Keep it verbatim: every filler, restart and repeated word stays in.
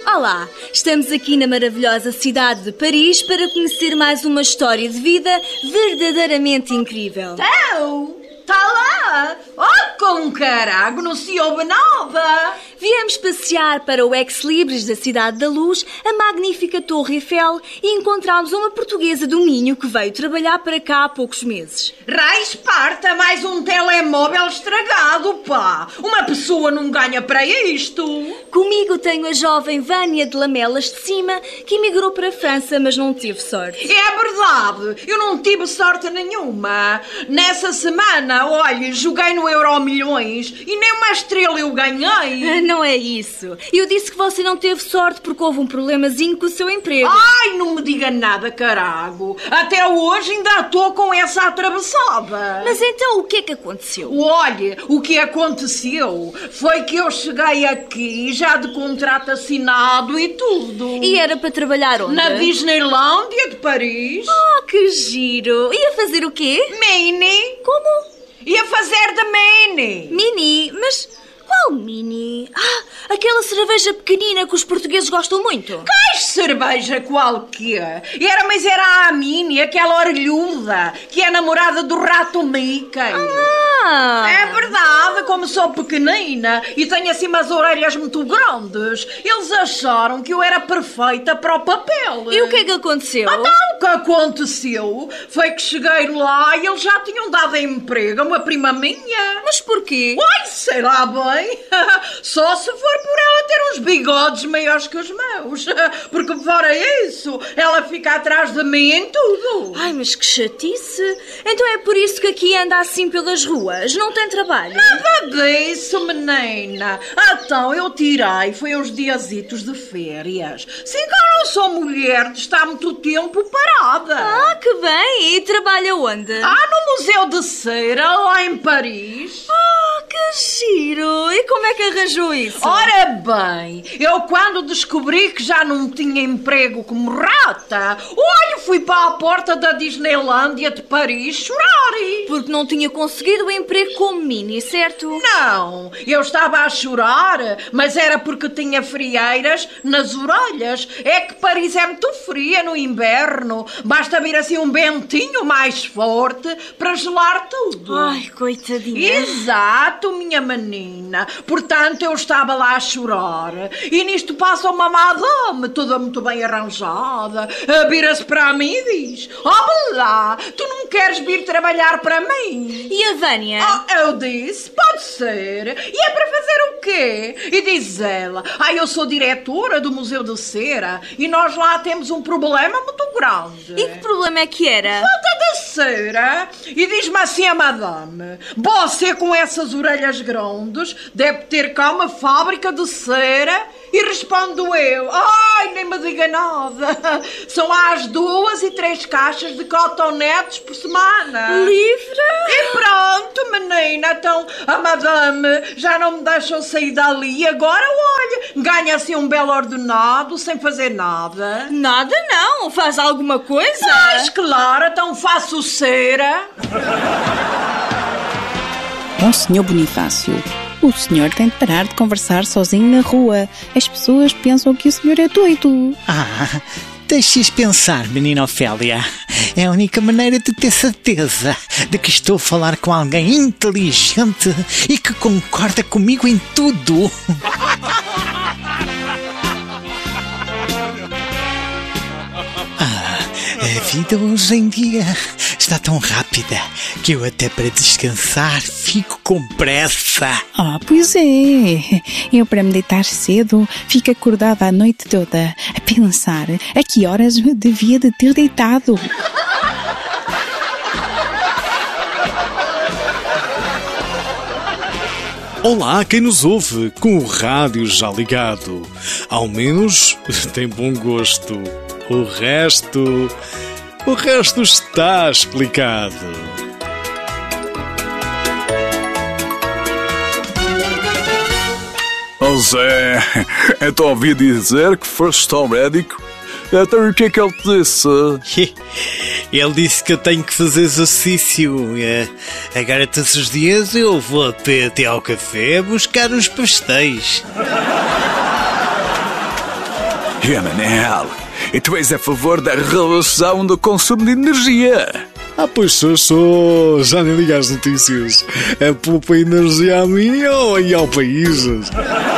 Olá, estamos aqui na maravilhosa cidade de Paris para conhecer mais uma história de vida verdadeiramente incrível. Então, está lá! Oh, com carago, não se ouve nada! Viemos passear para o Ex-Libris da Cidade da Luz, a magnífica Torre Eiffel, e encontramos uma portuguesa do Minho que veio trabalhar para cá há poucos meses. Raiz parta, mais um telemóvel estragado, pá! Uma pessoa não ganha para isto! Comigo tenho a jovem Vânia de Lamelas de Cima, que emigrou para a França, mas não teve sorte. É verdade, eu não tive sorte nenhuma. Nessa semana, olha, joguei no Euro Milhões e nem uma estrela eu ganhei. Não é isso. Eu disse que você não teve sorte porque houve um problemazinho com o seu emprego. Ai, não me diga nada, carago. Até hoje ainda estou com essa atravessada. Mas então o que é que aconteceu? Olha, o que aconteceu foi que eu cheguei aqui já de contrato assinado e tudo. E era para trabalhar onde? Na Disneylândia de Paris. Oh, que giro. Ia fazer o quê? Mini. Como? Ia fazer de mini. Mini? Mas qual mini? Ah, aquela cerveja pequenina que os portugueses gostam muito. Que cerveja qualquer. Era, mas era a Mini, aquela orelhuda, que é namorada do rato Mickey. Ah! É verdade, como sou pequenina e tenho assim umas orelhas muito grandes, eles acharam que eu era perfeita para o papel. E o que é que aconteceu? Então, o que aconteceu foi que cheguei lá e eles já tinham dado emprego a uma prima minha. Mas porquê? Ai, sei lá bem. Só se for por ela ter uns bigodes maiores que os meus. Porque fora isso, ela fica atrás de mim em tudo. Ai, mas que chatice. Então é por isso que aqui anda assim pelas ruas? Não tem trabalho? Nada disso, menina. Então, eu tirei, foi uns diazitos de férias. Sim, que eu não sou mulher de estar muito tempo parada. Ah, que bem. E trabalha onde? Ah, no Museu de Cera, lá em Paris. Ah, que giro. E como é que arranjou isso? Ora bem, eu quando descobri que já não tinha emprego como rata, olha, fui para a porta da Disneylândia de Paris chorar. Porque não tinha conseguido o emprego como Mini, certo? Não, eu estava a chorar, mas era porque tinha frieiras nas orelhas. É que Paris é muito fria no inverno. Basta vir assim um ventinho mais forte para gelar tudo. Ai, coitadinha. Exato, minha menina. Portanto, eu estava lá a chorar. E nisto passa uma madame, toda muito bem arranjada, vira-se para mim e diz: oh, lá, tu não queres vir trabalhar para mim? E a Vânia? Oh, eu disse: pode ser. E é para fazer o quê? E diz ela: ah, eu sou diretora do Museu de Cera e nós lá temos um problema muito grande. E que problema é que era? Falta de cera. E diz-me assim a madame: você com essas orelhas grandes deve ter cá uma fábrica de cera. E respondo eu: ai, nem me diga nada. São às duas e três caixas de cotonetes por semana. Livre? E pronto, menina. Então a madame já não me deixou sair dali. Agora, olha, ganha assim um belo ordenado sem fazer nada. Nada não. Faz alguma coisa? Mas claro, então faço cera. Bom senhor Bonifácio, o senhor tem de parar de conversar sozinho na rua. As pessoas pensam que o senhor é doido. Ah, deixes pensar, menina Ofélia. É a única maneira de ter certeza de que estou a falar com alguém inteligente e que concorda comigo em tudo. A vida hoje em dia está tão rápida que eu até para descansar fico com pressa. Ah, pois é. Eu para me deitar cedo fico acordada a noite toda a pensar a que horas me devia de ter deitado. Olá, quem nos ouve com o rádio já ligado. Ao menos tem bom gosto. O resto... O resto está explicado. Oh Zé, então ouvi dizer que foste ao médico. Então o que é que ele te disse? Ele disse que eu tenho que fazer exercício. Agora todos os dias eu vou a pé até ao café buscar os pastéis. É, Manel, e tu és a favor da redução do consumo de energia. Ah, pois sou, sou. Já nem liga às notícias. É poupa energia a mim ou aí ao país?